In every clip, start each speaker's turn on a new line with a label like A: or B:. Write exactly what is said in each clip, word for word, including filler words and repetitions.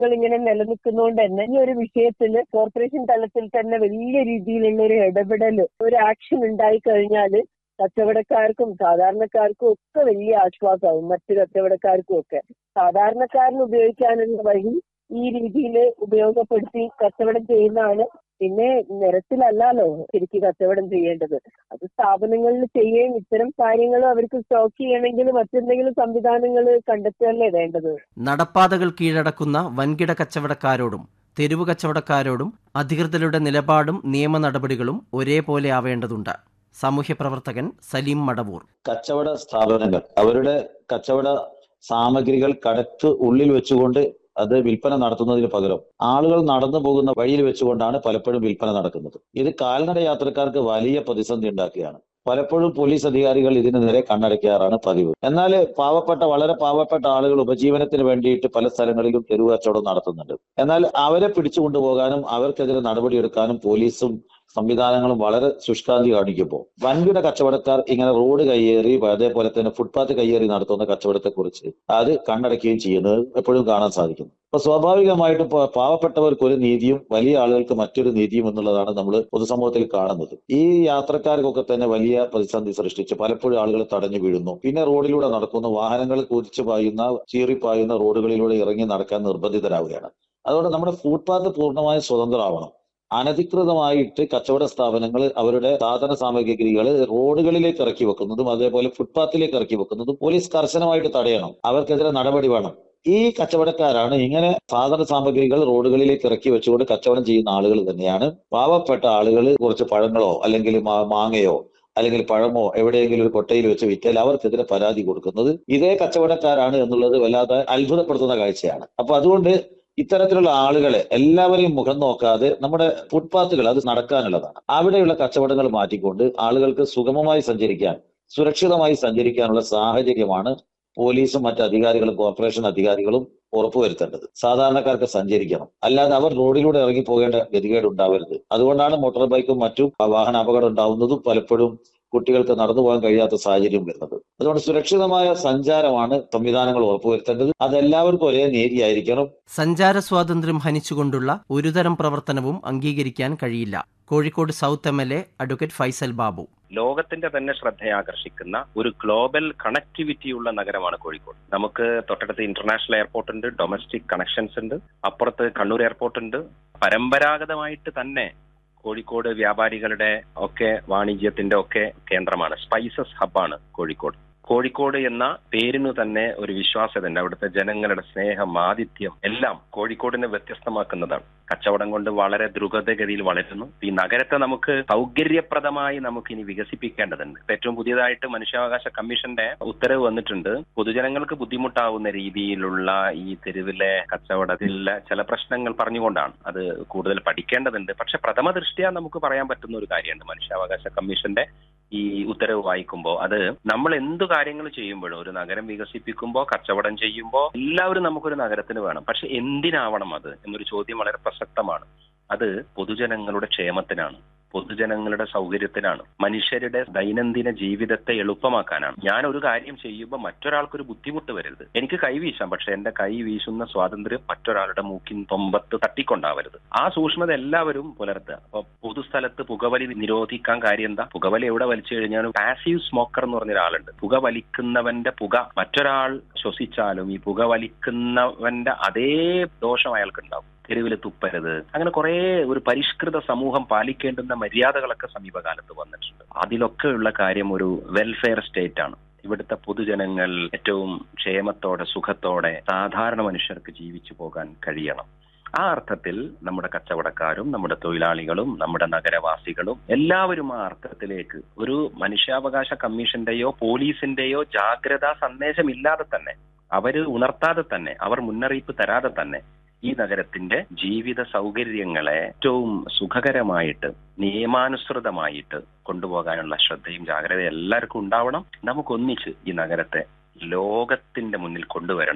A: ഇങ്ങനെ നിലനിൽക്കുന്നതുകൊണ്ട് തന്നെ ഈ ഒരു വിഷയത്തിൽ കോർപ്പറേഷൻ തലത്തിൽ തന്നെ വലിയ രീതിയിലുള്ള ഒരു ഇടപെടൽ, ഒരു ആക്ഷൻ ഉണ്ടായി കഴിഞ്ഞാൽ കച്ചവടക്കാർക്കും സാധാരണക്കാർക്കും ഒക്കെ വലിയ ആശ്വാസമാവും. മറ്റു കച്ചവടക്കാർക്കും ഒക്കെ സാധാരണക്കാരന് ഉപയോഗിക്കാനുള്ള വഴി ഈ രീതിയിൽ ഉപയോഗപ്പെടുത്തി കച്ചവടം ചെയ്യുന്നതാണ്. പിന്നെ നിരത്തിലല്ലല്ലോ ശരിക്കും കച്ചവടം ചെയ്യേണ്ടത്. അത് സ്ഥാപനങ്ങളിൽ ചെയ്യുകയും ഇത്തരം കാര്യങ്ങൾ അവർക്ക് സ്റ്റോക്ക് ചെയ്യണമെങ്കിൽ മറ്റെന്തെങ്കിലും സംവിധാനങ്ങൾ കണ്ടെത്തുകയല്ലേ വേണ്ടത്.
B: നടപ്പാതകൾ കീഴടക്കുന്ന വൻകിട കച്ചവടക്കാരോടും തെരുവ് കച്ചവടക്കാരോടും അധികൃതരുടെ നിലപാടും നിയമ നടപടികളും ഒരേപോലെ ആവേണ്ടതുണ്ട്. സാമൂഹ്യ പ്രവർത്തകൻ സലീം മടവൂർ.
C: കച്ചവട സ്ഥാപനങ്ങൾ അവരുടെ കച്ചവട സാമഗ്രികൾ കടക്ക് ഉള്ളിൽ വെച്ചുകൊണ്ട് അത് വിൽപ്പന നടത്തുന്നതിന് പകരം ആളുകൾ നടന്നു പോകുന്ന വഴിയിൽ വെച്ചുകൊണ്ടാണ് പലപ്പോഴും വിൽപ്പന നടക്കുന്നത്. ഇത് കാൽനട യാത്രക്കാർക്ക് വലിയ പ്രതിസന്ധി ഉണ്ടാക്കുകയാണ്. പലപ്പോഴും പോലീസ് അധികാരികൾ ഇതിന് നേരെ കണ്ണടയ്ക്കാറാണ് പതിവ്. എന്നാൽ പാവപ്പെട്ട വളരെ പാവപ്പെട്ട ആളുകൾ ഉപജീവനത്തിന് വേണ്ടിയിട്ട് പല സ്ഥലങ്ങളിലും തെരുവ് കച്ചവടം നടത്തുന്നുണ്ട്. എന്നാൽ അവരെ പിടിച്ചു കൊണ്ടുപോകാനും അവർക്കെതിരെ നടപടിയെടുക്കാനും പോലീസും സംവിധാനങ്ങളും വളരെ ശുഷ്കാന്തി കാണിക്കുമ്പോൾ വൻകിട കച്ചവടക്കാർ ഇങ്ങനെ റോഡ് കയ്യേറി അതേപോലെ തന്നെ ഫുട്പാത്ത് കയ്യേറി നടത്തുന്ന കച്ചവടത്തെക്കുറിച്ച് അത് കണ്ണടയ്ക്കുകയും ചെയ്യുന്നത് എപ്പോഴും കാണാൻ സാധിക്കുന്നു. അപ്പൊ സ്വാഭാവികമായിട്ടും പാവപ്പെട്ടവർക്ക് ഒരു നീതിയും വലിയ ആളുകൾക്ക് മറ്റൊരു നീതിയും എന്നുള്ളതാണ് നമ്മൾ പൊതുസമൂഹത്തിൽ കാണുന്നത്. ഈ യാത്രക്കാർക്കൊക്കെ തന്നെ വലിയ പ്രതിസന്ധി സൃഷ്ടിച്ച് പലപ്പോഴും ആളുകൾ തടഞ്ഞു വീഴുന്നു. പിന്നെ റോഡിലൂടെ നടക്കുന്ന വാഹനങ്ങൾ കുതിച്ചു പായുന്ന ചീറിപ്പായുന്ന റോഡുകളിലൂടെ ഇറങ്ങി നടക്കാൻ നിർബന്ധിതരാവുകയാണ്. അതുകൊണ്ട് നമ്മുടെ ഫുട്പാത്ത് പൂർണ്ണമായും സ്വതന്ത്രമാവണം. അനധികൃതമായിട്ട് കച്ചവട സ്ഥാപനങ്ങൾ അവരുടെ സാധന സാമഗ്രികൾ റോഡുകളിലേക്ക് ഇറക്കി വെക്കുന്നതും അതേപോലെ ഫുട്പാത്തിലേക്ക് ഇറക്കി വെക്കുന്നതും പോലീസ് കർശനമായിട്ട് തടയണം. അവർക്കെതിരെ നടപടി വേണം. ഈ കച്ചവടക്കാരാണ് ഇങ്ങനെ സാധന സാമഗ്രികൾ റോഡുകളിലേക്ക് ഇറക്കി വെച്ചുകൊണ്ട് കച്ചവടം ചെയ്യുന്ന ആളുകൾ തന്നെയാണ് പാവപ്പെട്ട ആളുകൾ കുറച്ച് പഴങ്ങളോ അല്ലെങ്കിൽ മാങ്ങയോ അല്ലെങ്കിൽ പഴമോ എവിടെയെങ്കിലും ഒരു കൊട്ടയിൽ വെച്ച് വിറ്റാൽ അവർക്കെതിരെ പരാതി കൊടുക്കുന്നത് ഇതേ കച്ചവടക്കാരാണ് എന്നുള്ളത് വല്ലാതെ അത്ഭുതപ്പെടുത്തുന്ന കാഴ്ചയാണ്. അപ്പൊ അതുകൊണ്ട് ഇത്തരത്തിലുള്ള ആളുകളെ എല്ലാവരെയും മുഖം നോക്കാതെ നമ്മുടെ ഫുട്പാത്തുകൾ അത് നടക്കാനുള്ളതാണ്. അവിടെയുള്ള കച്ചവടങ്ങൾ മാറ്റിക്കൊണ്ട് ആളുകൾക്ക് സുഗമമായി സഞ്ചരിക്കാൻ സുരക്ഷിതമായി സഞ്ചരിക്കാനുള്ള സാഹചര്യമാണ് പോലീസും മറ്റ് അധികാരികളും കോർപ്പറേഷൻ അധികാരികളും ഉറപ്പുവരുത്തേണ്ടത്. സാധാരണക്കാർക്ക് സഞ്ചരിക്കണം, അല്ലാതെ അവർ റോഡിലൂടെ ഇറങ്ങി പോകേണ്ട ഗതികേട് ഉണ്ടാവരുത്. അതുകൊണ്ടാണ് മോട്ടോർ ബൈക്കും മറ്റും വാഹന അപകടം ഉണ്ടാവുന്നതും പലപ്പോഴും കുട്ടികൾക്ക് നടന്നു പോകാൻ കഴിയാത്ത സാഹചര്യം വരുന്നത്. അതുകൊണ്ട് സുരക്ഷിതമായ സഞ്ചാരമാണ് സംവിധാനങ്ങൾ ഉറപ്പുവരുത്തേണ്ടത്. അതെല്ലാവർക്കും ഒരേ നീതിയായിരിക്കണം.
B: സഞ്ചാര സ്വാതന്ത്ര്യം ഹനിച്ചുകൊണ്ടുള്ള ഒരുതരം പ്രവർത്തനവും അംഗീകരിക്കാൻ കഴിയില്ല. Kozhikode south M L A advocate Faisal Babu.
D: ലോകത്തിന്റെ തന്നെ ശ്രദ്ധയാകർഷിക്കുന്ന ഒരു ഗ്ലോബൽ കണക്ടിവിറ്റിയുള്ള നഗരമാണ് കോഴിക്കോട്. നമുക്ക് തൊട്ടടുത്ത് ഇന്റർനാഷണൽ എയർപോർട്ട് ഉണ്ട്, ഡൊമസ്റ്റിക് കണക്ഷൻസ് ഉണ്ട്, അപ്പുറത്ത് കണ്ണൂർ എയർപോർട്ട് ഉണ്ട്. പരമ്പരാഗതമായിട്ട് തന്നെ കോഴിക്കോട് വ്യാപാരികളുടെ ഒക്കെ വാണിജ്യത്തിന്റെ ഒക്കെ കേന്ദ്രമാണ്. സ്പൈസസ് ഹബ്ബാണ് കോഴിക്കോട്. കോഴിക്കോട് എന്ന പേരിനു തന്നെ ഒരു വിശ്വാസ്യതയുണ്ട്. അവിടുത്തെ ജനങ്ങളുടെ സ്നേഹം, ആതിഥ്യം എല്ലാം കോഴിക്കോടിനെ വ്യത്യസ്തമാക്കുന്നതാണ്. കച്ചവടം കൊണ്ട് വളരെ ദ്രുതഗതിയിൽ വളരുന്നു. ഈ നഗരത്തെ നമുക്ക് സൗകര്യപ്രദമായി നമുക്ക് ഇനി വികസിപ്പിക്കേണ്ടതുണ്ട്. ഏറ്റവും പുതിയതായിട്ട് മനുഷ്യാവകാശ കമ്മീഷന്റെ ഉത്തരവ് വന്നിട്ടുണ്ട്. പൊതുജനങ്ങൾക്ക് ബുദ്ധിമുട്ടാവുന്ന രീതിയിലുള്ള ഈ തെരുവിലെ കച്ചവടത്തിലെ ചില പ്രശ്നങ്ങൾ പറഞ്ഞുകൊണ്ടാണ്. അത് കൂടുതൽ പഠിക്കേണ്ടതുണ്ട്. പക്ഷെ പ്രഥമ ദൃഷ്ട്യാ നമുക്ക് പറയാൻ പറ്റുന്ന ഒരു കാര്യമുണ്ട്. മനുഷ്യാവകാശ കമ്മീഷന്റെ ഈ ഉത്തരവ് വായിക്കുമ്പോൾ അത് നമ്മൾ എന്തു കാര്യങ്ങൾ ചെയ്യുമ്പോഴും ഒരു നഗരം വികസിപ്പിക്കുമ്പോൾ കച്ചവടം ചെയ്യുമ്പോൾ എല്ലാവരും നമുക്കൊരു നഗരത്തിന് വേണം. പക്ഷെ എന്തിനാവണം അത് എന്നൊരു ചോദ്യം വളരെ പ്രസക്തമാണ്. അത് പൊതുജനങ്ങളുടെ ക്ഷേമത്തിനാണ്, പൊതുജനങ്ങളുടെ സൗകര്യത്തിനാണ്, മനുഷ്യരുടെ ദൈനംദിന ജീവിതത്തെ എളുപ്പമാക്കാനാണ്. ഞാൻ ഒരു കാര്യം ചെയ്യുമ്പോൾ മറ്റൊരാൾക്കൊരു ബുദ്ധിമുട്ട് വരരുത്. എനിക്ക് കൈ വീശാം, പക്ഷെ എന്റെ കൈ വീശുന്ന സ്വാതന്ത്ര്യം മറ്റൊരാളുടെ മൂക്കിൻ തൊമ്പത്ത് തട്ടിക്കൊണ്ടാവരുത്. ആ സൂക്ഷ്മത എല്ലാവരും പുലർത്തുക. അപ്പൊ പൊതുസ്ഥലത്ത് പുകവലി നിരോധിക്കാൻ കാര്യം എന്താ? പുകവലി എവിടെ വലിച്ചു കഴിഞ്ഞാലും പാസീവ് സ്മോക്കർ എന്ന് പറഞ്ഞ ഒരാളുണ്ട്. പുക വലിക്കുന്നവന്റെ പുക മറ്റൊരാൾ ശ്വസിച്ചാലും ഈ പുക വലിക്കുന്നവന്റെ അതേ ദോഷം അയാൾക്കുണ്ടാവും. തെരുവിൽ തുപ്പരുത്, അങ്ങനെ കുറെ ഒരു പരിഷ്കൃത സമൂഹം പാലിക്കേണ്ടുന്ന മര്യാദകളൊക്കെ സമീപകാലത്ത് വന്നിട്ടുണ്ട്. അതിലൊക്കെയുള്ള കാര്യം ഒരു വെൽഫെയർ സ്റ്റേറ്റ് ആണ്. ഇവിടുത്തെ പൊതുജനങ്ങൾ ഏറ്റവും ക്ഷേമത്തോടെ സുഖത്തോടെ സാധാരണ മനുഷ്യർക്ക് ജീവിച്ചു പോകാൻ കഴിയണം. ആ അർത്ഥത്തിൽ നമ്മുടെ കച്ചവടക്കാരും നമ്മുടെ തൊഴിലാളികളും നമ്മുടെ നഗരവാസികളും എല്ലാവരും ആ അർത്ഥത്തിലേക്ക് ഒരു മനുഷ്യാവകാശ കമ്മീഷന്റെയോ പോലീസിന്റെയോ ജാഗ്രതാ സന്ദേശമില്ലാതെ തന്നെ, അവര് ഉണർത്താതെ തന്നെ, അവർ മുന്നറിയിപ്പ് തരാതെ തന്നെ ഈ നഗരത്തിന്റെ ജീവിത സൗകര്യങ്ങളെ ഏറ്റവും സുഖകരമായിട്ട് നിയമാനുസൃതമായിട്ട് കൊണ്ടുപോകാനുള്ള ശ്രദ്ധയും ജാഗ്രതയും എല്ലാവർക്കും ഉണ്ടാവണം. നമുക്കൊന്നിച്ച് ഈ നഗരത്തെ ലോകത്തിന്റെ മുന്നിൽ കൊണ്ടുവരണം.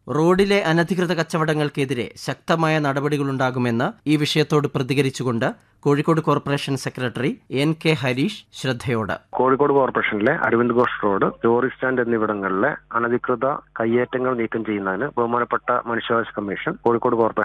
B: റോഡിലെ അനധികൃത കച്ചവടങ്ങൾക്കെതിരെ ശക്തമായ നടപടികളുണ്ടാകുമെന്ന് ഈ വിഷയത്തോട് പ്രതികരിച്ചുകൊണ്ട് Kozhikode corporation secretary N K Harish ശ്രദ്ധയോട്.
E: Kozhikode കോർപ്പറേഷനിലെ Aravind Ghosh road, lorry stand എന്നിവിടങ്ങളിലെ അനധികൃത കയ്യേറ്റങ്ങൾ നീക്കം ചെയ്യുന്നതിന് ബഹുമാനപ്പെട്ട മനുഷ്യാവകാശ കമ്മീഷൻ കോഴിക്കോട് കോർപ്പറേഷൻ